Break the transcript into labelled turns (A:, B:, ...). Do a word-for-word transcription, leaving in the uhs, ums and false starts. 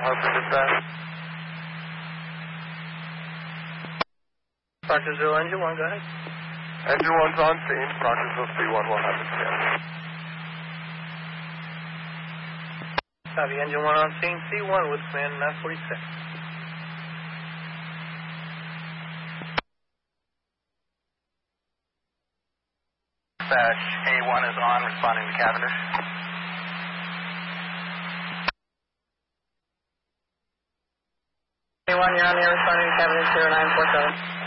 A: Harper dispatch.
B: Proctorsville Engine one, go ahead.
A: Engine one's on scene. Proctorsville three one will have it scanned.
B: Copy, Engine one on scene. C one with command nine forty-six.
C: Dispatch, A one is on, responding to Cavendish.
B: A one, you're on the air responding to Cavendish zero nine four seven.